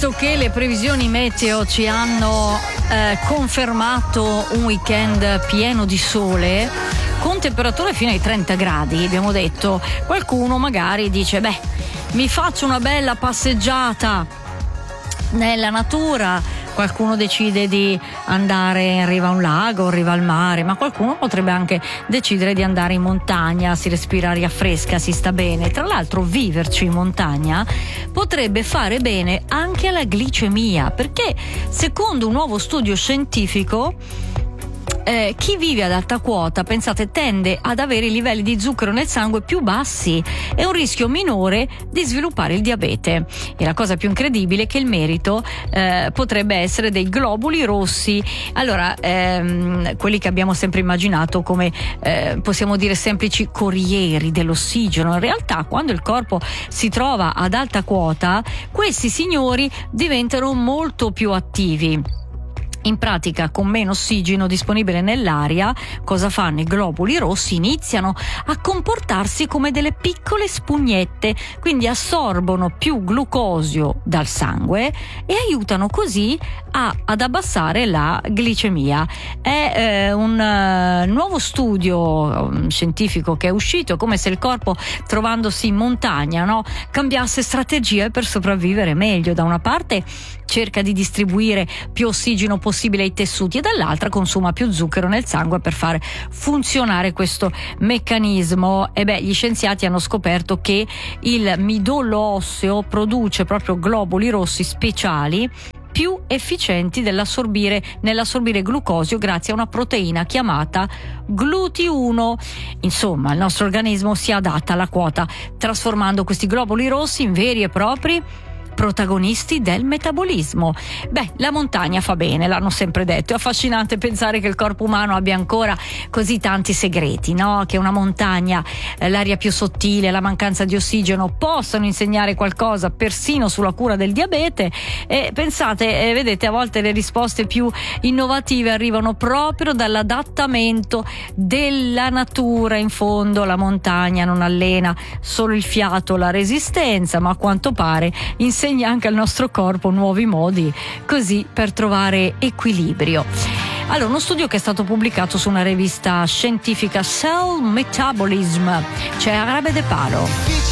visto che le previsioni meteo ci hanno confermato un weekend pieno di sole, con temperature fino ai 30 gradi, abbiamo detto, qualcuno magari dice, mi faccio una bella passeggiata nella natura, qualcuno decide di andare in riva a un lago, in riva al mare, ma qualcuno potrebbe anche decidere di andare in montagna, si respira aria fresca, si sta bene. Tra l'altro viverci in montagna potrebbe fare bene anche alla glicemia, perché secondo un nuovo studio scientifico chi vive ad alta quota, pensate, tende ad avere i livelli di zucchero nel sangue più bassi e un rischio minore di sviluppare il diabete. E la cosa più incredibile è che il merito potrebbe essere dei globuli rossi. Allora, quelli che abbiamo sempre immaginato come possiamo dire semplici corrieri dell'ossigeno, in realtà quando il corpo si trova ad alta quota, questi signori diventano molto più attivi. In pratica, con meno ossigeno disponibile nell'aria, cosa fanno? I globuli rossi iniziano a comportarsi come delle piccole spugnette, quindi assorbono più glucosio dal sangue e aiutano così ad abbassare la glicemia. È un nuovo studio scientifico che è uscito, come se il corpo, trovandosi in montagna, cambiasse strategie per sopravvivere meglio. Da una parte cerca di distribuire più ossigeno possibile ai tessuti e dall'altra consuma più zucchero nel sangue per far funzionare questo meccanismo. E gli scienziati hanno scoperto che il midollo osseo produce proprio globuli rossi speciali più efficienti nell'assorbire glucosio grazie a una proteina chiamata GLUT1. Insomma, il nostro organismo si adatta alla quota, trasformando questi globuli rossi in veri e propri protagonisti del metabolismo. La montagna fa bene, l'hanno sempre detto. È affascinante pensare che il corpo umano abbia ancora così tanti segreti, che una montagna, l'aria più sottile, la mancanza di ossigeno possano insegnare qualcosa persino sulla cura del diabete. E pensate, vedete, a volte le risposte più innovative arrivano proprio dall'adattamento della natura. In fondo la montagna non allena solo il fiato, la resistenza, ma a quanto pare insegna anche al nostro corpo nuovi modi così per trovare equilibrio. Allora, uno studio che è stato pubblicato su una rivista scientifica, Cell Metabolism, c'è Arabe de Palo.